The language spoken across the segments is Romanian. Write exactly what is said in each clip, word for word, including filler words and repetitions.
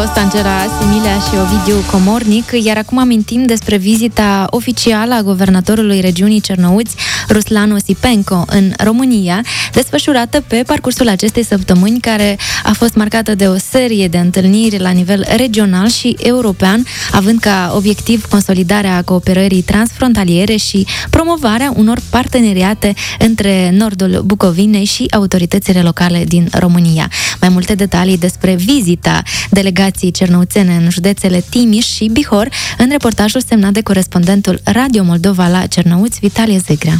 Angela Similea și Ovidiu Comornic, iar acum amintim despre vizita oficială a guvernatorului regiunii Cernăuți, Ruslan Osipenko, în România, desfășurată pe parcursul acestei săptămâni, care a fost marcată de o serie de întâlniri la nivel regional și european, având ca obiectiv consolidarea cooperării transfrontaliere și promovarea unor parteneriate între nordul Bucovinei și autoritățile locale din România. Mai multe detalii despre vizita delegației cernăuțene în județele Timiș și Bihor, în reportajul semnat de corespondentul Radio Moldova la Cernăuți, Vitalie Zegrea.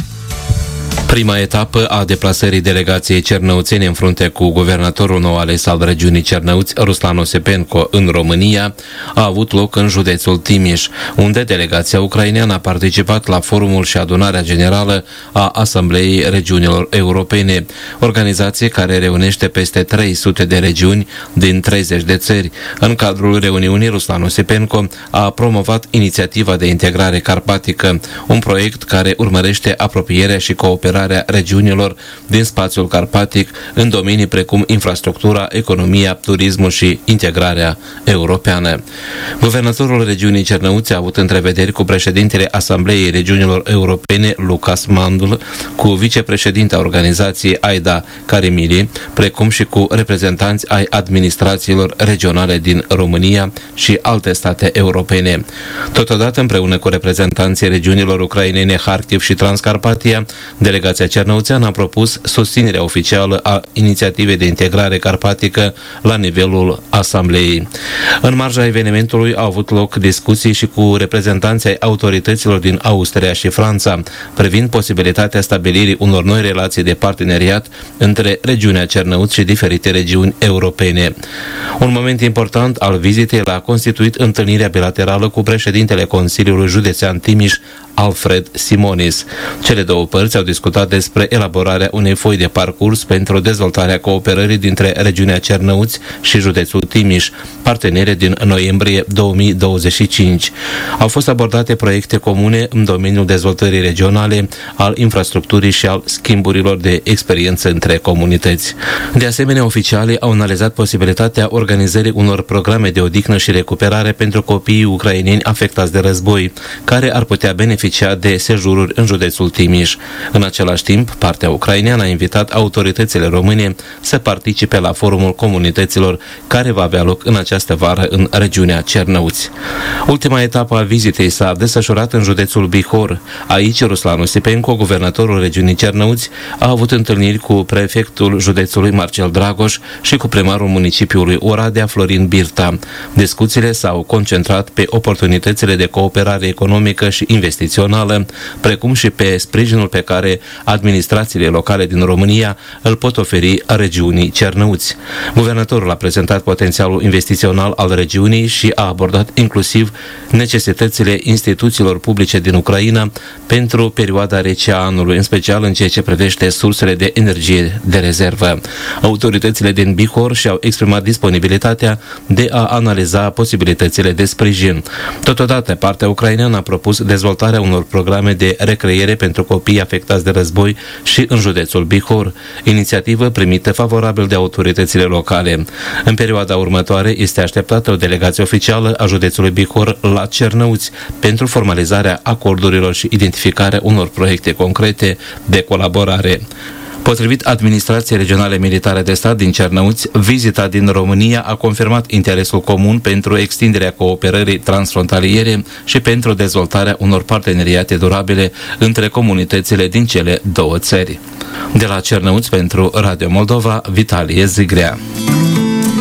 Prima etapă a deplasării delegației cernăuțene în frunte cu guvernatorul nou ales al regiunii Cernăuți, Ruslan Osipenko, în România, a avut loc în județul Timiș, unde delegația ucraineană a participat la forumul și adunarea generală a Asambleei Regiunilor Europene, organizație care reunește peste trei sute de regiuni din treizeci de țări. În cadrul reuniunii, Ruslan Osipenko a promovat inițiativa de integrare carpatică, un proiect care urmărește apropierea și cooperarea regiunilor din spațiul carpatic în domenii precum infrastructura, economia, turismul și integrarea europeană. Guvernatorul regiunii Cernăuți a avut întrevederi cu președintele Asambleei Regiunilor Europene, Lucas Mandl, cu vicepreședinta organizației Aida Karimili, precum și cu reprezentanți ai administrațiilor regionale din România și alte state europene. Totodată, împreună cu reprezentanții regiunilor ucrainene Harkiv și Transcarpatia, delegația cernăuțeană a propus susținerea oficială a inițiativei de integrare carpatică la nivelul Asambleei. În marja evenimentului au avut loc discuții și cu reprezentanții ai autorităților din Austria și Franța, privind posibilitatea stabilirii unor noi relații de parteneriat între regiunea Cernăuți și diferite regiuni europene. Un moment important al vizitei l-a constituit întâlnirea bilaterală cu președintele Consiliului Județean Timiș, Alfred Simonis. Cele două părți au discutat despre elaborarea unei foi de parcurs pentru dezvoltarea cooperării dintre regiunea Cernăuți și județul Timiș, partenere din noiembrie două mii douăzeci și cinci. Au fost abordate proiecte comune în domeniul dezvoltării regionale, al infrastructurii și al schimburilor de experiență între comunități. De asemenea, oficialii au analizat posibilitatea organizării unor programe de odihnă și recuperare pentru copiii ucraineni afectați de război, care ar putea beneficia de sejururi în județul Timiș. În același timp, partea ucraineană a invitat autoritățile române să participe la forumul comunităților care va avea loc în această vară în regiunea Cernăuți. Ultima etapă a vizitei s-a desfășurat în județul Bihor. Aici, Ruslan Osipenko, guvernatorul regiunii Cernăuți, a avut întâlniri cu prefectul județului Marcel Dragoș și cu primarul municipiului Oradea, Florin Birta. Discuțiile s-au concentrat pe oportunitățile de cooperare economică și investițională, precum și pe sprijinul pe care administrațiile locale din România îl pot oferi a regiunii Cernăuți. Guvernatorul a prezentat potențialul investițional al regiunii și a abordat inclusiv necesitățile instituțiilor publice din Ucraina pentru perioada rece a anului, în special în ceea ce privește sursele de energie de rezervă. Autoritățile din Bihor și-au exprimat disponibilitatea de a analiza posibilitățile de sprijin. Totodată, partea ucraineană a propus dezvoltarea unor programe de recreere pentru copii afectați de război și în județul Bihor, inițiativă primită favorabil de autoritățile locale. În perioada următoare este așteptată o delegație oficială a județului Bihor la Cernăuți pentru formalizarea acordurilor și identificarea unor proiecte concrete de colaborare. Potrivit Administrației Regionale Militare de Stat din Cernăuți, vizita din România a confirmat interesul comun pentru extinderea cooperării transfrontaliere și pentru dezvoltarea unor parteneriate durabile între comunitățile din cele două țări. De la Cernăuți pentru Radio Moldova, Vitalie Zigrea.